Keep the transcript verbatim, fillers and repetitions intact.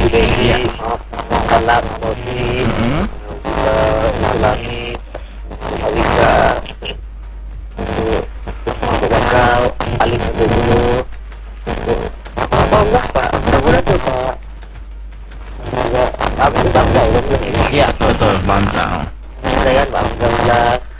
Iya. Begi, Malam, Mosi, Mm-mm. Ulangi, Alika, Masuk Bakal, Alim Satu Dulu. Apa enggak Pak? Kemudian tuh Pak. Enggak, aku itu bangsa ya belum ini. Iya, betul, bangsa. Saya kan bangsa